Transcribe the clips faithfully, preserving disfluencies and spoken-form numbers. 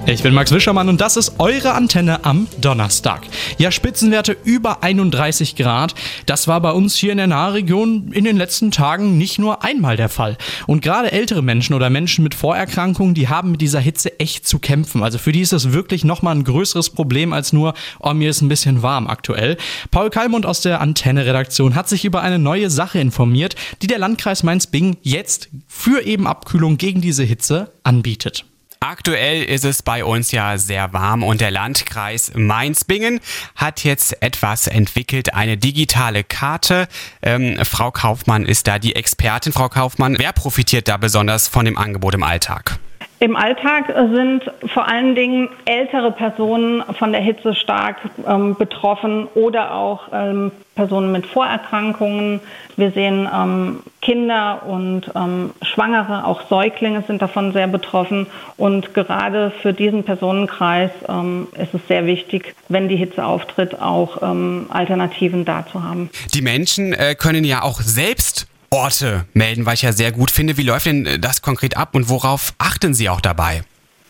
Ich bin Max Wischermann und das ist eure Antenne am Donnerstag. Ja, Spitzenwerte über einunddreißig Grad. Das war bei uns hier in der Nahregion in den letzten Tagen nicht nur einmal der Fall. Und gerade ältere Menschen oder Menschen mit Vorerkrankungen, die haben mit dieser Hitze echt zu kämpfen. Also für die ist es wirklich nochmal ein größeres Problem als nur, oh, mir ist ein bisschen warm aktuell. Paul Kallmund aus der Antenne-Redaktion hat sich über eine neue Sache informiert, die der Landkreis Mainz-Bingen jetzt für eben Abkühlung gegen diese Hitze anbietet. Aktuell ist es bei uns ja sehr warm und der Landkreis Mainz-Bingen hat jetzt etwas entwickelt, eine digitale Karte. Ähm, Frau Kaufmann ist da die Expertin. Frau Kaufmann, wer profitiert da besonders von dem Angebot im Alltag? Im Alltag sind vor allen Dingen ältere Personen von der Hitze stark ähm, betroffen oder auch ähm, Personen mit Vorerkrankungen. Wir sehen ähm, Kinder und ähm, Schwangere, auch Säuglinge sind davon sehr betroffen. Und gerade für diesen Personenkreis ähm, ist es sehr wichtig, wenn die Hitze auftritt, auch ähm, Alternativen da zu haben. Die Menschen äh, können ja auch selbst Orte melden, was ich ja sehr gut finde. Wie läuft denn das konkret ab und worauf achten Sie auch dabei?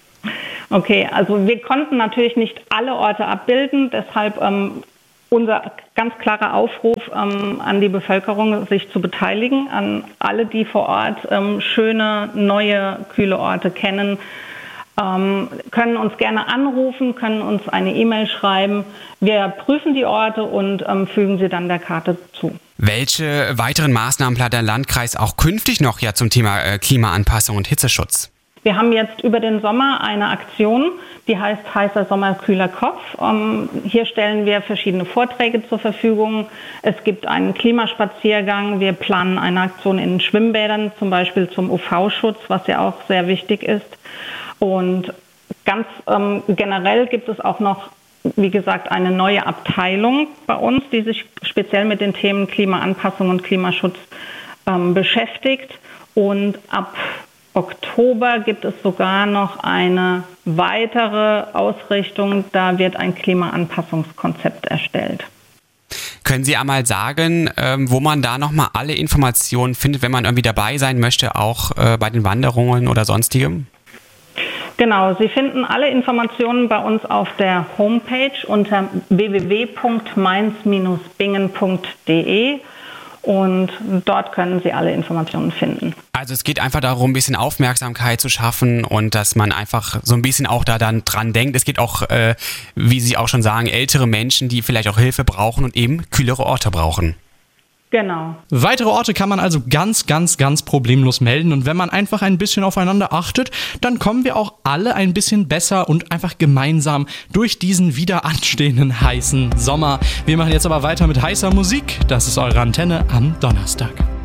Okay, also wir konnten natürlich nicht alle Orte abbilden, deshalb ähm, unser ganz klarer Aufruf ähm, an die Bevölkerung, sich zu beteiligen, an alle, die vor Ort ähm, schöne, neue, kühle Orte kennen, ähm, können uns gerne anrufen, können uns eine E-Mail schreiben. Wir prüfen die Orte und ähm, fügen sie dann der Karte zu. Welche weiteren Maßnahmen plant der Landkreis auch künftig noch ja zum Thema äh, Klimaanpassung und Hitzeschutz? Wir haben jetzt über den Sommer eine Aktion, die heißt Heißer Sommer, kühler Kopf. Ähm, hier stellen wir verschiedene Vorträge zur Verfügung. Es gibt einen Klimaspaziergang. Wir planen eine Aktion in Schwimmbädern, zum Beispiel zum U V-Schutz, was ja auch sehr wichtig ist. Und ganz ähm, generell gibt es auch noch, wie gesagt, eine neue Abteilung bei uns, die sich speziell mit den Themen Klimaanpassung und Klimaschutz ähm, beschäftigt. Und ab Oktober gibt es sogar noch eine weitere Ausrichtung. Da wird ein Klimaanpassungskonzept erstellt. Können Sie einmal sagen, ähm, wo man da nochmal alle Informationen findet, wenn man irgendwie dabei sein möchte, auch äh, bei den Wanderungen oder sonstigem? Genau, Sie finden alle Informationen bei uns auf der Homepage unter w w w punkt mainz Binge punkt d e und dort können Sie alle Informationen finden. Also es geht einfach darum, ein bisschen Aufmerksamkeit zu schaffen und dass man einfach so ein bisschen auch da dann dran denkt. Es gibt auch, äh, wie Sie auch schon sagen, ältere Menschen, die vielleicht auch Hilfe brauchen und eben kühlere Orte brauchen. Genau. Weitere Orte kann man also ganz, ganz, ganz problemlos melden. Und wenn man einfach ein bisschen aufeinander achtet, dann kommen wir auch alle ein bisschen besser und einfach gemeinsam durch diesen wieder anstehenden heißen Sommer. Wir machen jetzt aber weiter mit heißer Musik. Das ist eure Antenne am Donnerstag.